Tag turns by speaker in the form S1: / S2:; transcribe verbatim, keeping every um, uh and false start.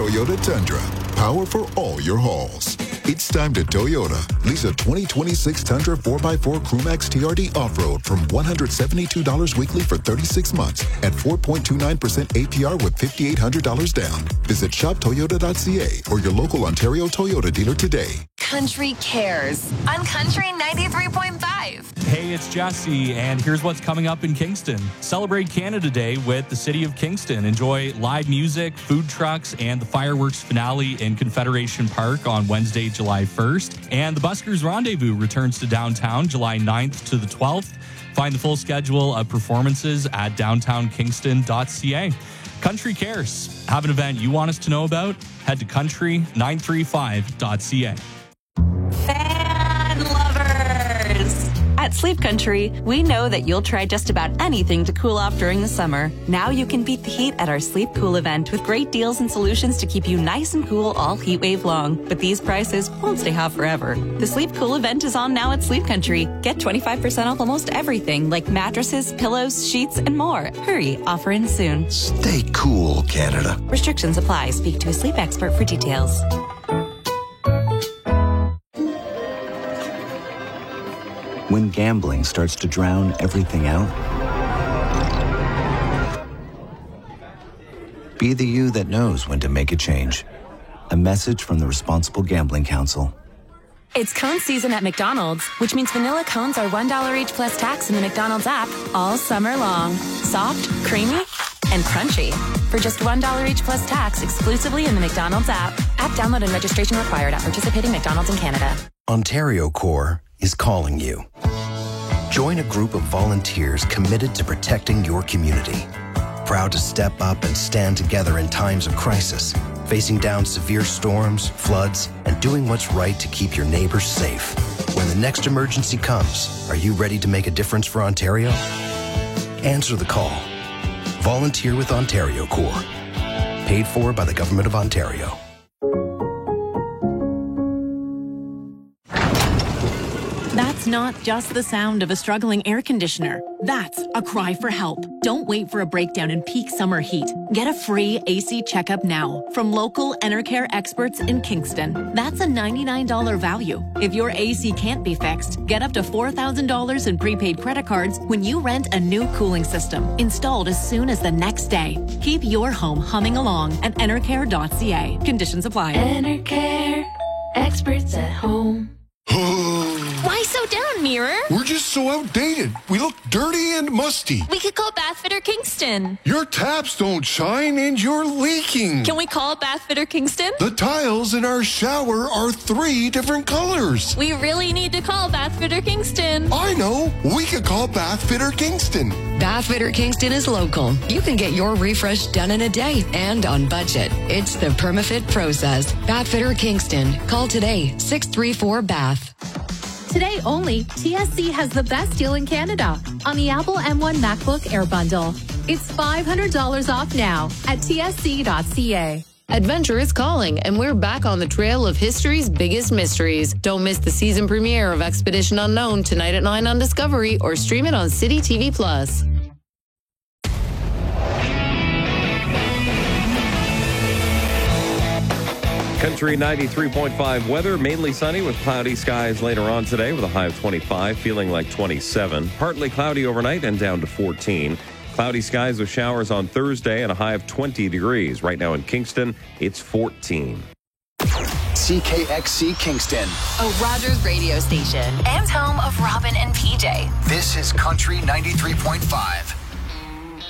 S1: Toyota Tundra. Power for all your hauls. It's time to Toyota. Lease a twenty twenty-six Tundra four by four Crewmax T R D Off-Road from one hundred seventy-two dollars weekly for thirty-six months at four point two nine percent A P R with five thousand eight hundred dollars down. Visit shop toyota dot c a or your local Ontario Toyota dealer today.
S2: Country Cares on Country ninety-three point five.
S3: Hey, it's Jesse, and here's what's coming up in Kingston. Celebrate Canada Day with the City of Kingston. Enjoy live music, food trucks, and the fireworks finale in Confederation Park on Wednesday, July first. And the Buskers Rendezvous returns to downtown July ninth to the twelfth. Find the full schedule of performances at downtown kingston dot c a. Country Cares. Have an event you want us to know about? Head to country nine three five dot c a.
S4: Fan lovers! At Sleep Country, we know that you'll try just about anything to cool off during the summer. Now you can beat the heat at our Sleep Cool event with great deals and solutions to keep you nice and cool all heat wave long. But these prices won't stay hot forever. The Sleep Cool event is on now at Sleep Country. Get twenty-five percent off almost everything like mattresses, pillows, sheets, and more. Hurry, offer ends soon.
S5: Stay cool, Canada.
S4: Restrictions apply. Speak to a sleep expert for details.
S6: When gambling starts to drown everything out, be the you that knows when to make a change. A message from the Responsible Gambling Council.
S7: It's cone season at McDonald's, which means vanilla cones are one dollar each plus tax in the McDonald's app all summer long. Soft, creamy, and crunchy. For just one dollar each plus tax exclusively in the McDonald's app. App download and registration required at participating McDonald's in Canada.
S5: Ontario Corps is calling you. Join a group of volunteers committed to protecting your community. Proud to step up and stand together in times of crisis, facing down severe storms, floods, and doing what's right to keep your neighbors safe. When the next emergency comes, are you ready to make a difference for Ontario? Answer the call. Volunteer with Ontario Corps. Paid for by the Government of Ontario.
S8: That's not just the sound of a struggling air conditioner. That's a cry for help. Don't wait for a breakdown in peak summer heat. Get a free A C checkup now from local Enercare experts in Kingston. That's a ninety-nine dollars value. If your A C can't be fixed, get up to four thousand dollars in prepaid credit cards when you rent a new cooling system, installed as soon as the next day. Keep your home humming along at enercare dot c a. Conditions apply.
S9: Enercare, experts at home.
S7: Why so down, Mirror?
S10: We're just so outdated. We look dirty and musty.
S7: We could call Bathfitter Kingston.
S10: Your taps don't shine and you're leaking.
S7: Can we call Bathfitter Kingston?
S10: The tiles in our shower are three different colors.
S7: We really need to call Bathfitter Kingston.
S10: I know. We could call Bathfitter Kingston.
S11: Bathfitter Kingston is local. You can get your refresh done in a day and on budget. It's the PermaFit process. Bathfitter Kingston. Call today, six three four B A T H.
S12: Today only, T S C has the best deal in Canada on the Apple M one MacBook Air Bundle. It's five hundred dollars off now at T S C dot c a.
S13: Adventure is calling, and we're back on the trail of history's biggest mysteries. Don't miss the season premiere of Expedition Unknown tonight at nine on Discovery, or stream it on City T V Plus.
S14: Country ninety-three point five weather, mainly sunny with cloudy skies later on today with a high of twenty-five, feeling like twenty-seven. Partly cloudy overnight and down to fourteen. Cloudy skies with showers on Thursday and a high of twenty degrees. Right now in Kingston, it's fourteen.
S5: C K X C Kingston,
S2: A Rogers radio station and home of Robin and P J.
S5: This is Country ninety-three point five.